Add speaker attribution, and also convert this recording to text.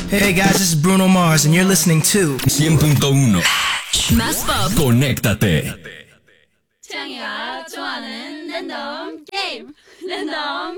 Speaker 1: Hey guys, this is Bruno Mars and you're listening to
Speaker 2: 100.1
Speaker 3: Más pop.
Speaker 2: Conéctate.
Speaker 4: 창이가 좋아하는 랜덤 게임 랜덤